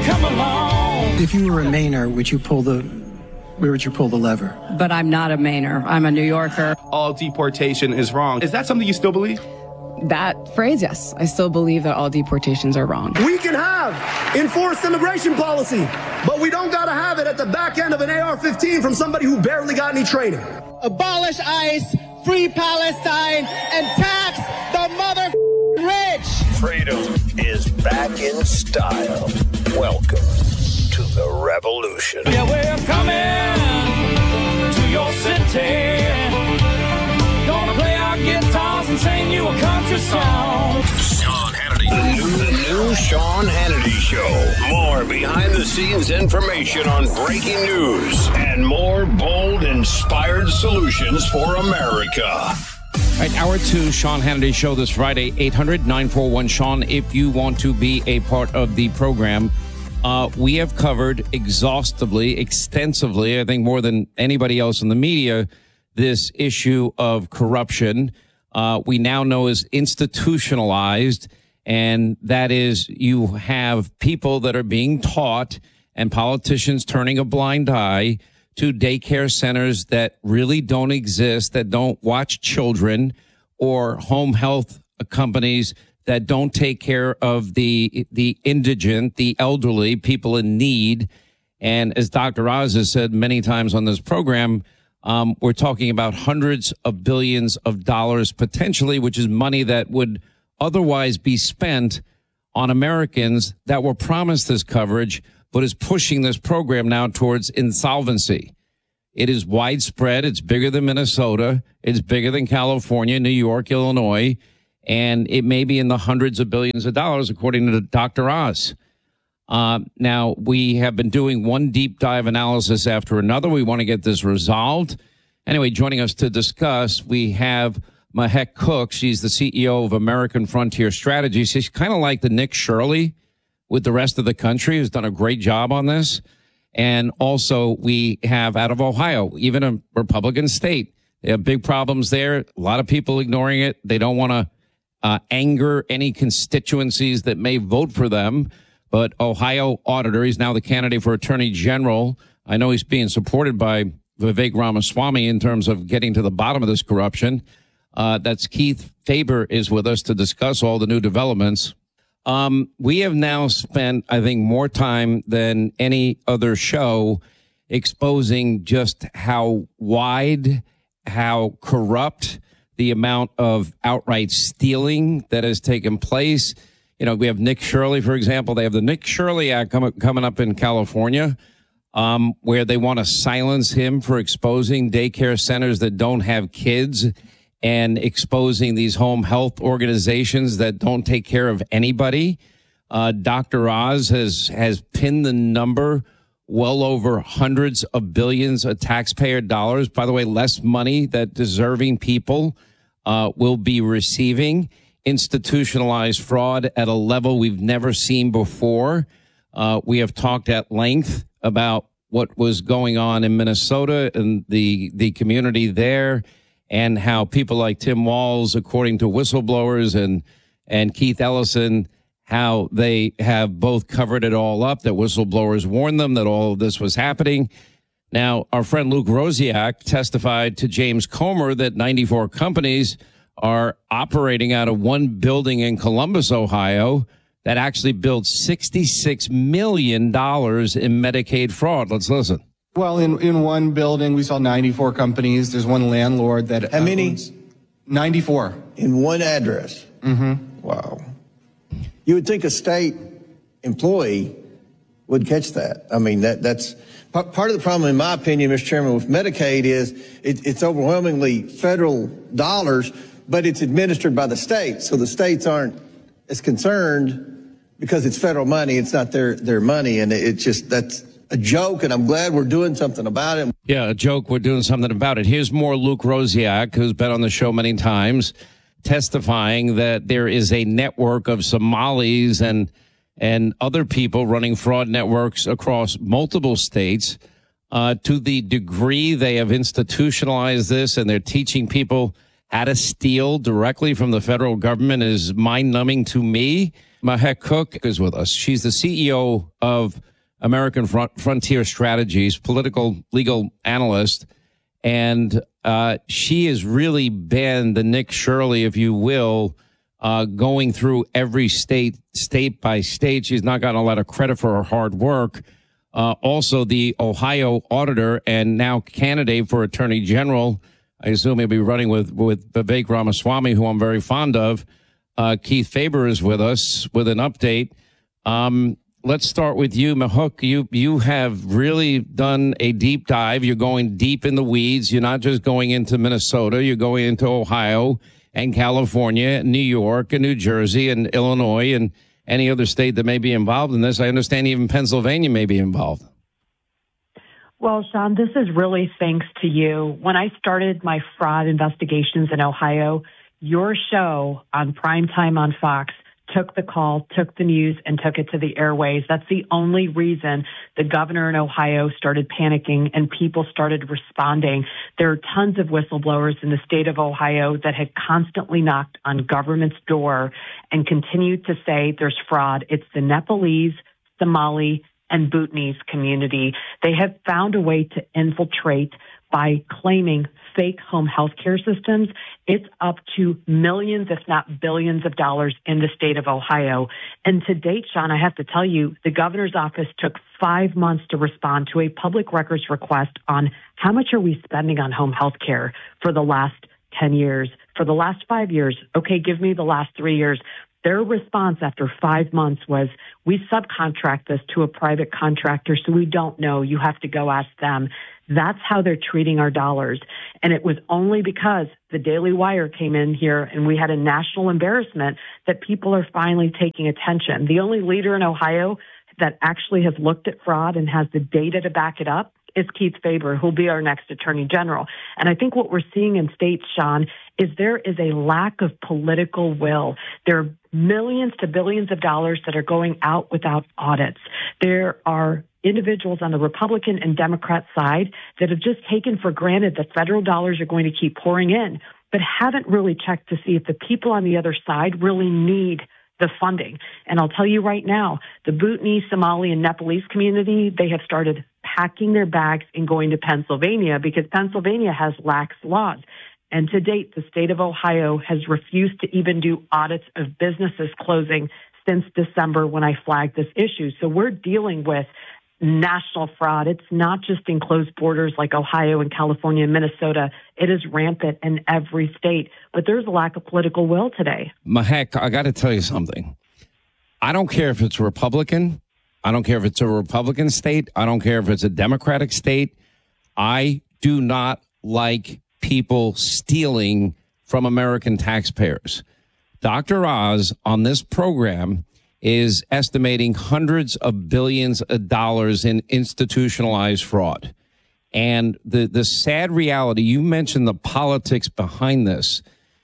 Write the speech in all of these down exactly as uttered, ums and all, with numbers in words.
come along. If you were a Mainer, would you pull the, where would you pull the lever? But I'm not a Mainer. I'm a New Yorker. All deportation is wrong. Is that something you still believe? That phrase, yes. I still believe that all deportations are wrong. We can have enforced immigration policy, but we don't gotta have it at the back end of an A R fifteen from somebody who barely got any training. Abolish ICE, free Palestine, and tax the mother rich. Freedom is back in style. Welcome to the revolution. Yeah, we're coming to your city. Gonna play our guitars and sing you a country song. Sean Hannity. The new, the new Sean Hannity Show. More behind-the-scenes information on breaking news and more bold, inspired solutions for America. All right, hour two, Sean Hannity Show this Friday, eight hundred, nine four one, Sean, if you want to be a part of the program. Uh, we have covered exhaustively, extensively, I think more than anybody else in the media, this issue of corruption. Uh, we now know is institutionalized, and that is you have people that are being taught and politicians turning a blind eye to daycare centers that really don't exist, that don't watch children, or home health companies that don't take care of the the indigent, the elderly, people in need. And as Doctor Oz has said many times on this program, um, we're talking about hundreds of billions of dollars potentially, which is money that would otherwise be spent on Americans that were promised this coverage, but is pushing this program now towards insolvency. It is widespread. It's bigger than Minnesota. It's bigger than California, New York, Illinois, and it may be in the hundreds of billions of dollars, according to Doctor Oz. Uh, now, we have been doing one deep dive analysis after another. We want to get this resolved. Anyway, joining us to discuss, we have Mahek Cook. She's the C E O of American Frontier Strategies. She's kind of like the Nick Shirley with the rest of the country, who's done a great job on this. And also we have out of Ohio, even a Republican state, they have big problems there. A lot of people ignoring it. They don't want to uh, anger any constituencies that may vote for them. But Ohio auditor, he's now the candidate for attorney general. I know he's being supported by Vivek Ramaswamy in terms of getting to the bottom of this corruption. Uh, that's Keith Faber is with us to discuss all the new developments. Um, we have now spent, I think, more time than any other show exposing just how wide, how corrupt the amount of outright stealing that has taken place. You know, we have Nick Shirley, for example. They have the Nick Shirley Act com- coming up in California, um, where they want to silence him for exposing daycare centers that don't have kids and exposing these home health organizations that don't take care of anybody. Uh, Doctor Oz has, has pinned the number well over hundreds of billions of taxpayer dollars. By the way, less money that deserving people uh, will be receiving. Institutionalized fraud at a level we've never seen before. Uh, we have talked at length about what was going on in Minnesota and the, the community there, and how people like Tim Walz, according to whistleblowers, and, and Keith Ellison, how they have both covered it all up, that whistleblowers warned them that all of this was happening. Now, our friend Luke Rosiak testified to James Comer that ninety-four companies are operating out of one building in Columbus, Ohio, that actually built sixty-six million dollars in Medicaid fraud. Let's listen. Well, in, in one building, we saw ninety-four companies. There's one landlord that How many? owns ninety-four. In one address? Mm-hmm. Wow. You would think a state employee would catch that. I mean, that that's part of the problem, in my opinion, Mister Chairman, with Medicaid is it, it's overwhelmingly federal dollars, but it's administered by the states. So the states aren't as concerned because it's federal money. It's not their, their money. And it's just, that's a joke. And I'm glad we're doing something about it. Yeah, a joke. We're doing something about it. Here's more Luke Rosiak, who's been on the show many times, testifying that there is a network of Somalis and, and other people running fraud networks across multiple states. Uh, to the degree they have institutionalized this and they're teaching people how to steal directly from the federal government is mind-numbing to me. Mahek Cook is with us. She's the C E O of American Front, Frontier Strategies, political legal analyst. And uh, she has really been the Nick Shirley, if you will, uh, going through every state, state by state. She's not gotten a lot of credit for her hard work. Uh, also, the Ohio auditor and now candidate for Attorney General. I assume he'll be running with, with Vivek Ramaswamy, who I'm very fond of. Uh, Keith Faber is with us with an update. Um, let's start with you, Mahek. You, you have really done a deep dive. You're going deep in the weeds. You're not just going into Minnesota. You're going into Ohio and California, and New York and New Jersey and Illinois and any other state that may be involved in this. I understand even Pennsylvania may be involved. Well, Sean, this is really thanks to you. When I started my fraud investigations in Ohio, your show on primetime on Fox took the call, took the news, and took it to the airways. That's the only reason the governor in Ohio started panicking and people started responding. There are tons of whistleblowers in the state of Ohio that had constantly knocked on government's door and continued to say there's fraud. It's the Nepalese, Somali, and Bhutanese community. They have found a way to infiltrate by claiming fake home health care systems. It's up to millions, if not billions of dollars in the state of Ohio. And to date, Sean, I have to tell you, the governor's office took five months to respond to a public records request on how much are we spending on home health care for the last ten years, for the last five years. Okay, give me the last three years. Their response after five months was, we subcontract this to a private contractor, so we don't know. You have to go ask them. That's how they're treating our dollars. And it was only because the Daily Wire came in here and we had a national embarrassment that people are finally taking attention. The only leader in Ohio that actually has looked at fraud and has the data to back it up is Keith Faber, who'll be our next attorney general. And I think what we're seeing in states, Sean, is there is a lack of political will. There are millions to billions of dollars that are going out without audits. There are individuals on the Republican and Democrat side that have just taken for granted that federal dollars are going to keep pouring in, but haven't really checked to see if the people on the other side really need the funding. And I'll tell you right now, the Bhutanese, Somali, and Nepalese community, they have started packing their bags and going to Pennsylvania because Pennsylvania has lax laws. And to date, the state of Ohio has refused to even do audits of businesses closing since December when I flagged this issue. So we're dealing with national fraud. It's not just in closed borders like Ohio and California and Minnesota. It is rampant in every state. But there's a lack of political will today. Mahek, I got to tell you something. I don't care if it's Republican. I don't care if it's a Republican state. I don't care if it's a Democratic state. I do not like people stealing from American taxpayers. Doctor Oz on this program is estimating hundreds of billions of dollars in institutionalized fraud. And the, the sad reality, you mentioned the politics behind this.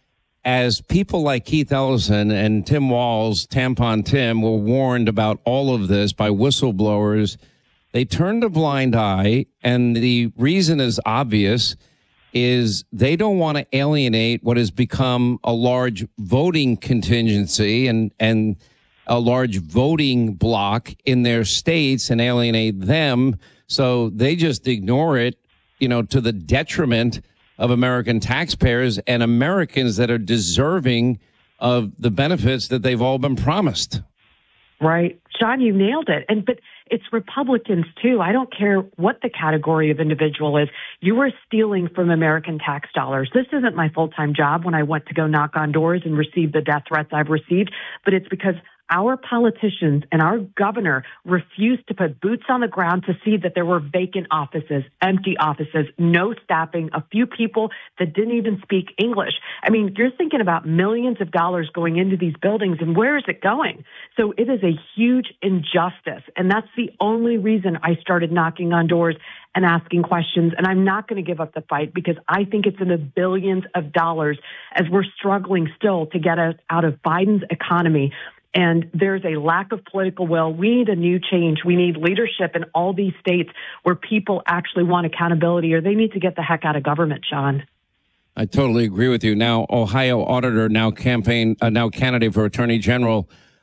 As people like Keith Ellison and Tim Walz, Tampon Tim, were warned about all of this by whistleblowers, they turned a blind eye. And the reason is obvious, is they don't want to alienate what has become a large voting contingency and, and a large voting block in their states and alienate them. So they just ignore it, you know, to the detriment of American taxpayers and Americans that are deserving of the benefits that they've all been promised. Right. Sean, you nailed it. And but it's Republicans, too. I don't care what the category of individual is. You are stealing from American tax dollars. This isn't my full-time job when I went to go knock on doors and receive the death threats I've received, but it's because our politicians and our governor refused to put boots on the ground to see that there were vacant offices, empty offices, no staffing, a few people that didn't even speak English. I mean, you're thinking about millions of dollars going into these buildings, and where is it going? So it is a huge injustice, and that's the only reason I started knocking on doors and asking questions. And I'm not going to give up the fight because I think it's in the billions of dollars as we're struggling still to get us out of Biden's economy. And there's a lack of political will. We need a new change. We need leadership in all these states where people actually want accountability, or they need to get the heck out of government, Sean. I totally agree with you. Now, Ohio auditor, now campaign, uh, now candidate for Attorney General,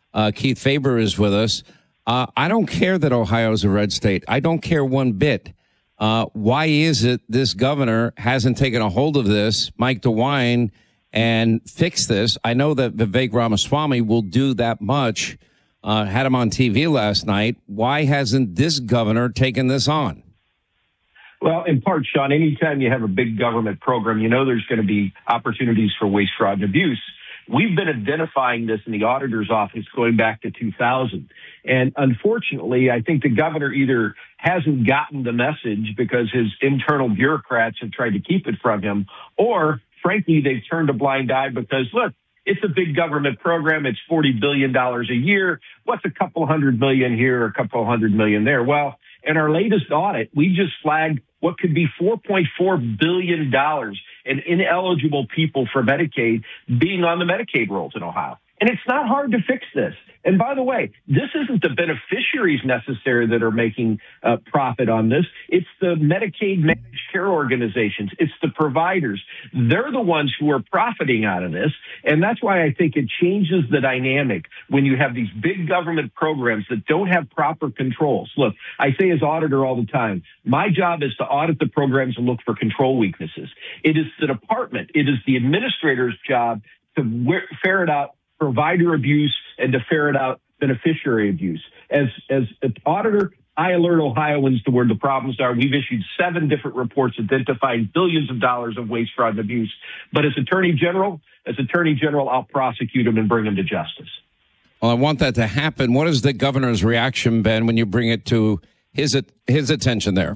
Uh, Keith Faber is with us. Uh, I don't care that Ohio is a red state. I don't care one bit. Uh, why is it this governor hasn't taken a hold of this, Mike DeWine, and fixed this? I know that Vivek Ramaswamy will do that much. Uh, had him on T V last night. Why hasn't this governor taken this on? Well, in part, Sean, anytime you have a big government program, you know there's going to be opportunities for waste, fraud, and abuse. We've been identifying this in the auditor's office going back to two thousand. And unfortunately, I think the governor either hasn't gotten the message because his internal bureaucrats have tried to keep it from him, or frankly, they've turned a blind eye because, look, it's a big government program. It's forty billion dollars a year. What's a couple hundred million here or a couple hundred million there? Well, in our latest audit, we just flagged what could be four point four billion dollars in ineligible people for Medicaid being on the Medicaid rolls in Ohio. And it's not hard to fix this. And by the way, this isn't the beneficiaries necessary that are making uh, profit on this. It's the Medicaid managed care organizations. It's the providers. They're the ones who are profiting out of this. And that's why I think it changes the dynamic when you have these big government programs that don't have proper controls. Look, I say as auditor all the time, my job is to audit the programs and look for control weaknesses. It is the department, it is the administrator's job to ferret out provider abuse and to ferret out beneficiary abuse. As as an auditor, I alert Ohioans to where the problems are. We've issued seven different reports identifying billions of dollars of waste, fraud, and abuse. But as Attorney General, as Attorney General, I'll prosecute them and bring them to justice. Well, I want that to happen. What is the governor's reaction, Ben, when you bring it to his his attention there?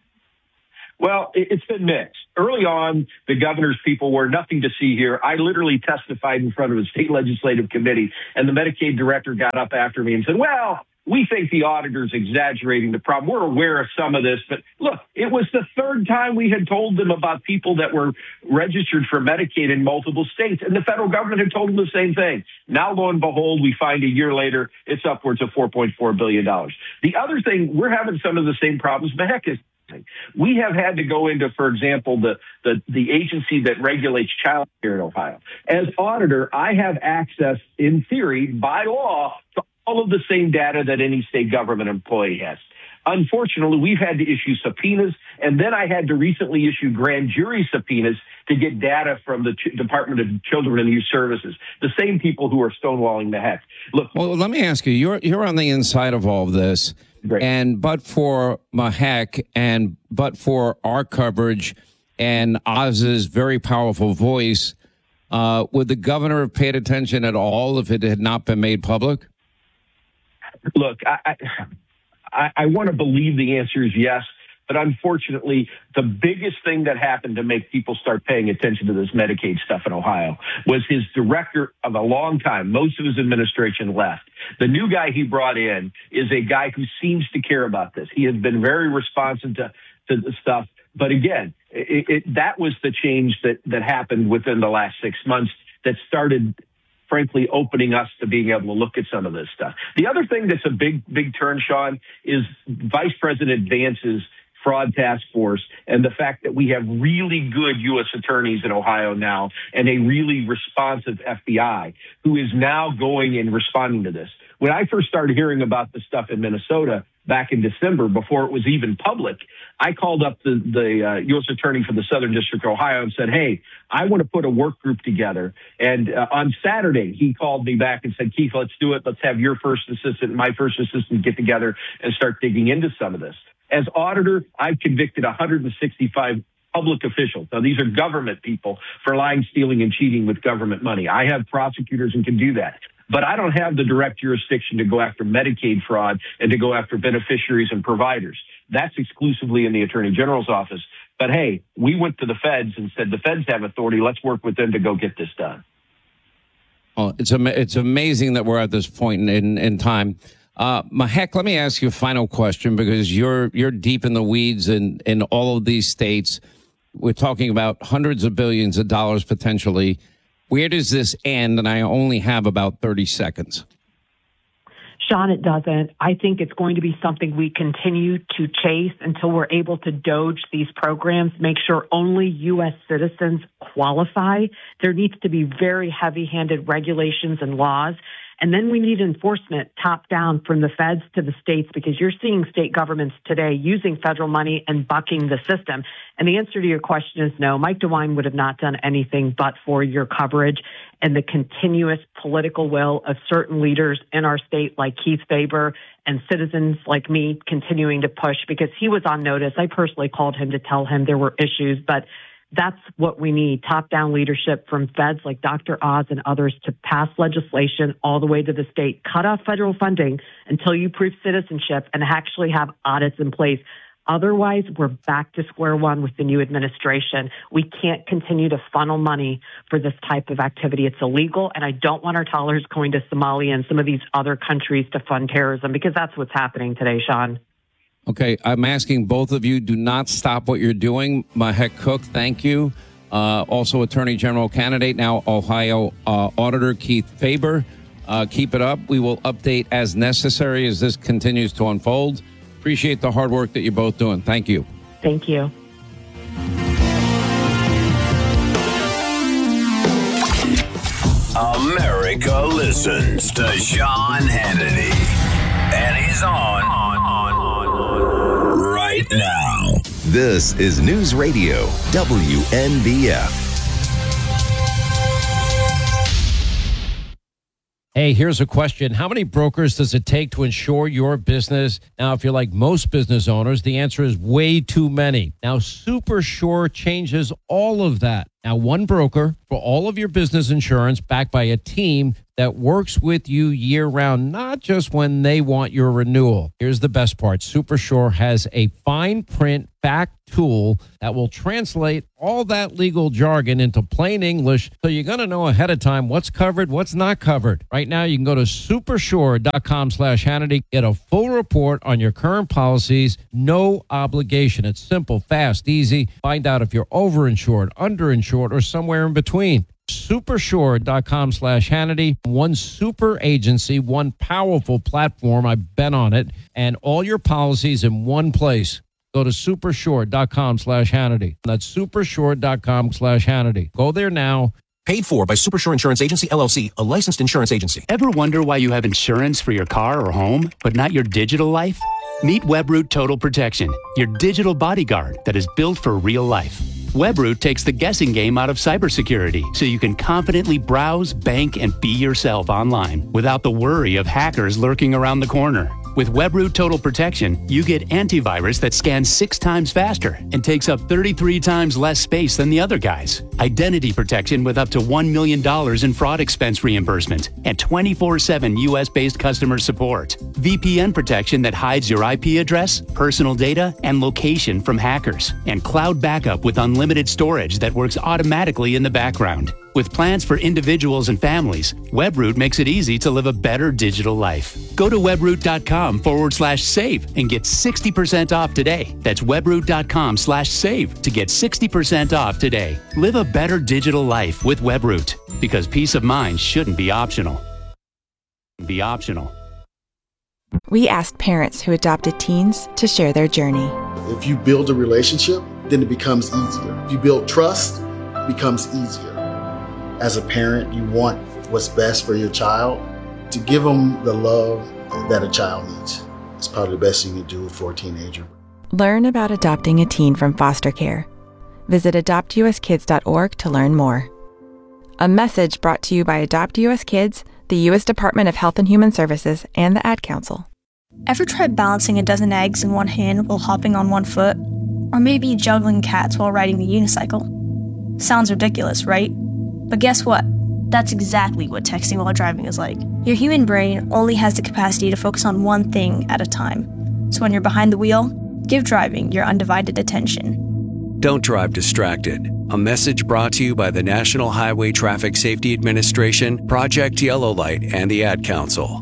Well, it's been mixed. Early on, the governor's people were nothing to see here. I literally testified in front of the state legislative committee, and the Medicaid director got up after me and said, well, we think the auditor's exaggerating the problem. We're aware of some of this, but look, it was the third time we had told them about people that were registered for Medicaid in multiple states, and the federal government had told them the same thing. Now, lo and behold, we find a year later, it's upwards of four point four billion dollars. The other thing, we're having some of the same problems Mehek is. We have had to go into, for example, the, the, the agency that regulates child care in Ohio. As auditor, I have access, in theory, by law, to all of the same data that any state government employee has. Unfortunately, we've had to issue subpoenas, and then I had to recently issue grand jury subpoenas to get data from the Ch- Department of Children and Youth Services, the same people who are stonewalling the heck. Look, well, let me ask you, you're, you're on the inside of all of this. Great. And but for Mehek and but for our coverage and Oz's very powerful voice, uh, would the governor have paid attention at all if it had not been made public? Look, I I, I want to believe the answer is yes. But unfortunately, the biggest thing that happened to make people start paying attention to this Medicaid stuff in Ohio was his director of a long time. Most of his administration left. The new guy he brought in is a guy who seems to care about this. He has been very responsive to, to the stuff. But again, it, it, that was the change that, that happened within the last six months that started, frankly, opening us to being able to look at some of this stuff. The other thing that's a big, big turn, Sean, is Vice President Vance's fraud task force and the fact that we have really good U S attorneys in Ohio now and a really responsive F B I who is now going and responding to this. When I first started hearing about the stuff in Minnesota back in December, before it was even public, I called up the, the uh, U S attorney for the Southern District of Ohio and said, hey, I want to put a work group together. And uh, on Saturday, he called me back and said, Keith, let's do it. Let's have your first assistant and my first assistant get together and start digging into some of this. As auditor, I've convicted one hundred sixty-five public officials. Now, these are government people for lying, stealing, and cheating with government money. I have prosecutors and can do that. But I don't have the direct jurisdiction to go after Medicaid fraud and to go after beneficiaries and providers. That's exclusively in the Attorney General's office. But, hey, we went to the feds and said the feds have authority. Let's work with them to go get this done. Well, it's am- it's amazing that we're at this point in, in, in time. Uh, Mehek, let me ask you a final question because you're you're deep in the weeds in, in all of these states. We're talking about hundreds of billions of dollars potentially. Where does this end? And I only have about thirty seconds. Sean, it doesn't. I think it's going to be something we continue to chase until we're able to doge these programs, make sure only U S citizens qualify. There needs to be very heavy-handed regulations and laws. And then we need enforcement top down from the feds to the states, because you're seeing state governments today using federal money and bucking the system. And the answer to your question is no. Mike DeWine would have not done anything but for your coverage and the continuous political will of certain leaders in our state like Keith Faber and citizens like me continuing to push, because he was on notice. I personally called him to tell him there were issues, but that's what we need, top-down leadership from feds like Doctor Oz and others to pass legislation all the way to the state. Cut off federal funding until you prove citizenship and actually have audits in place. Otherwise, we're back to square one with the new administration. We can't continue to funnel money for this type of activity. It's illegal, and I don't want our dollars going to Somalia and some of these other countries to fund terrorism, because that's what's happening today, Sean. Okay, I'm asking both of you, do not stop what you're doing. Mahek Cook, thank you. Uh, also, Attorney General candidate, now Ohio uh, Auditor Keith Faber. Uh, keep it up. We will update as necessary as this continues to unfold. Appreciate the hard work that you're both doing. Thank you. Thank you. America listens to Sean Hannity. And he's on, on, on, on right now. This is News Radio W N B F. Hey, here's a question. How many brokers does it take to insure your business? Now, if you're like most business owners, the answer is way too many. Now, SuperSure changes all of that. Now, one broker for all of your business insurance, backed by a team that works with you year-round, not just when they want your renewal. Here's the best part. SuperSure has a fine print fact tool that will translate all that legal jargon into plain English, so you're going to know ahead of time what's covered, what's not covered. Right now, you can go to supersure.com slash Hannity, get a full report on your current policies, no obligation. It's simple, fast, easy. Find out if you're overinsured, underinsured, or somewhere in between. Supersure.com slash Hannity. One super agency, one powerful platform. I've been on it. And all your policies in one place. Go to supersure.com slash Hannity. That's supersure.com slash Hannity. Go there now. Paid for by Supersure Insurance Agency, L L C, a licensed insurance agency. Ever wonder why you have insurance for your car or home, but not your digital life? Meet WebRoot Total Protection, your digital bodyguard that is built for real life. WebRoot takes the guessing game out of cybersecurity, so you can confidently browse, bank, and be yourself online without the worry of hackers lurking around the corner. With WebRoot Total Protection, you get antivirus that scans six times faster and takes up thirty-three times less space than the other guys. Identity protection with up to one million dollars in fraud expense reimbursement and twenty-four seven U S-based customer support. V P N protection that hides your I P address, personal data, and location from hackers. And cloud backup with unlimited storage that works automatically in the background. With plans for individuals and families, WebRoot makes it easy to live a better digital life. Go to webroot.com forward slash save and get sixty percent off today. That's webroot.com slash save to get sixty percent off today. Live a better digital life with WebRoot, because peace of mind shouldn't be optional. Be optional. We asked parents who adopted teens to share their journey. If you build a relationship, then it becomes easier. If you build trust, it becomes easier. As a parent, you want what's best for your child. To give them the love that a child needs. It's probably the best thing you can do for a teenager. Learn about adopting a teen from foster care. Visit adopt u s kids dot org to learn more. A message brought to you by Adopt U S Kids, the U S Department of Health and Human Services, and the Ad Council. Ever tried balancing a dozen eggs in one hand while hopping on one foot? Or maybe juggling cats while riding the unicycle? Sounds ridiculous, right? But guess what? That's exactly what texting while driving is like. Your human brain only has the capacity to focus on one thing at a time. So when you're behind the wheel, give driving your undivided attention. Don't drive distracted. A message brought to you by the National Highway Traffic Safety Administration, Project Yellow Light, and the Ad Council.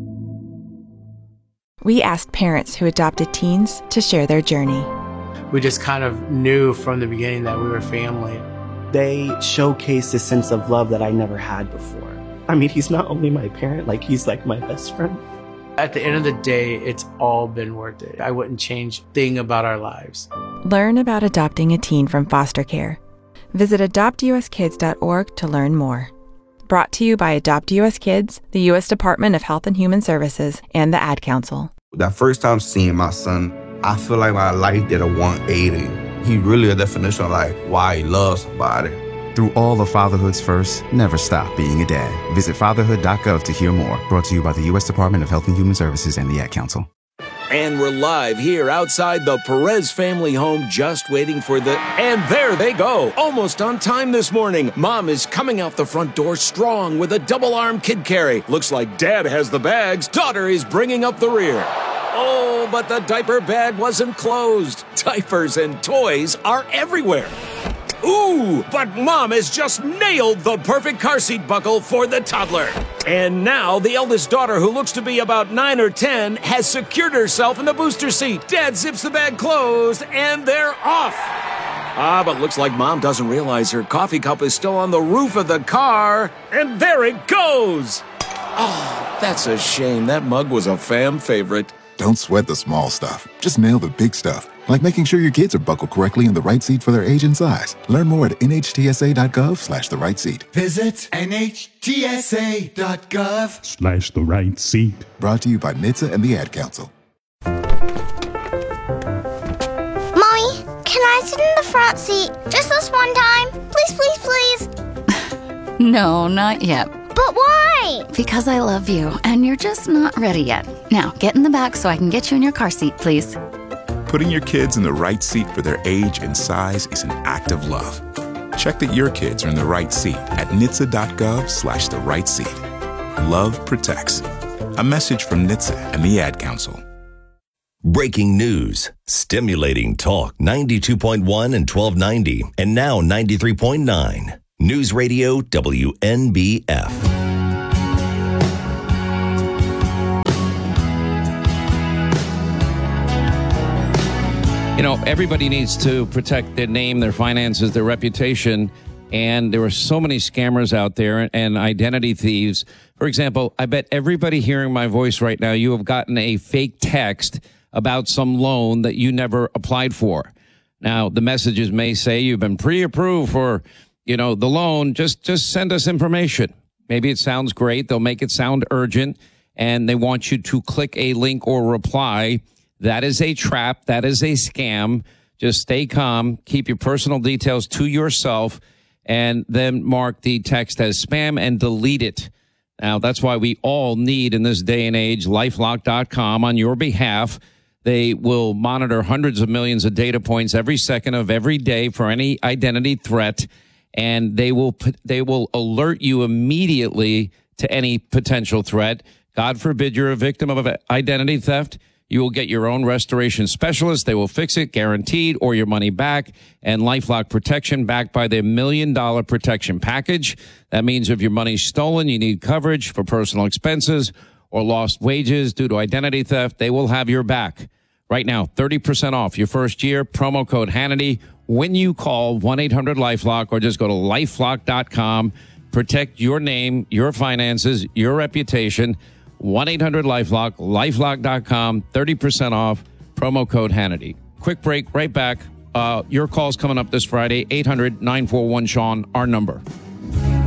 We asked parents who adopted teens to share their journey. We just kind of knew from the beginning that we were family. They showcase a sense of love that I never had before. I mean, he's not only my parent, like he's like my best friend. At the end of the day, it's all been worth it. I wouldn't change a thing about our lives. Learn about adopting a teen from foster care. Visit adopt u s kids dot org to learn more. Brought to you by Adopt U S Kids, the U S Department of Health and Human Services, and the Ad Council. That first time seeing my son, I feel like my life did a one eighty. He really a definition of like why he loves somebody. Through all of fatherhood's first, never stop being a dad. Visit fatherhood dot gov to hear more. Brought to you by the U S Department of Health and Human Services and the Ad Council. And we're live here outside the Perez family home, just waiting for the... And there they go, almost on time this morning. Mom is coming out the front door strong with a double-arm kid carry. Looks like Dad has the bags. Daughter is bringing up the rear. Oh, but the diaper bag wasn't closed. Diapers and toys are everywhere. Ooh, but Mom has just nailed the perfect car seat buckle for the toddler. And now the eldest daughter, who looks to be about nine or ten, has secured herself in the booster seat. Dad zips the bag closed, and they're off. Ah, but looks like Mom doesn't realize her coffee cup is still on the roof of the car. And there it goes. Oh, that's a shame. That mug was a fam favorite. Don't sweat the small stuff. Just nail the big stuff, like making sure your kids are buckled correctly in the right seat for their age and size. Learn more at N H T S A dot gov slash the right seat. Visit N H T S A dot gov Slash the right seat. Brought to you by N H T S A and the Ad Council. Mommy, can I sit in the front seat just this one time? Please, please, please. No, not yet. But why? Because I love you, and you're just not ready yet. Now, get in the back so I can get you in your car seat, please. Putting your kids in the right seat for their age and size is an act of love. Check that your kids are in the right seat at N H T S A dot gov slash the right seat. Love protects. A message from N H T S A and the Ad Council. Breaking news, stimulating talk ninety-two point one and twelve ninety, and now ninety-three point nine. News Radio W N B F. You know, everybody needs to protect their name, their finances, their reputation. And there are so many scammers out there and identity thieves. For example, I bet everybody hearing my voice right now, you have gotten a fake text about some loan that you never applied for. Now, the messages may say you've been pre-approved for, you know, the loan. Just, just send us information. Maybe it sounds great. They'll make it sound urgent, and they want you to click a link or reply. That is a trap. That is a scam. Just stay calm. Keep your personal details to yourself, and then mark the text as spam and delete it. Now, that's why we all need, in this day and age, LifeLock dot com on your behalf. They will monitor hundreds of millions of data points every second of every day for any identity threat, and they will they will alert you immediately to any potential threat. God forbid you're a victim of identity theft. You will get your own restoration specialist. They will fix it, guaranteed, or your money back. And LifeLock protection backed by their million dollar protection package. That means if your money's stolen, you need coverage for personal expenses or lost wages due to identity theft, they will have your back. Right now, thirty percent off your first year, promo code Hannity, when you call one eight hundred LifeLock or just go to LifeLock dot com. Protect your name, your finances, your reputation. one eight hundred LifeLock, LifeLock dot com, thirty percent off, promo code Hannity. Quick break, right back. Uh, your call's coming up this Friday, eight hundred nine four one Sean, our number.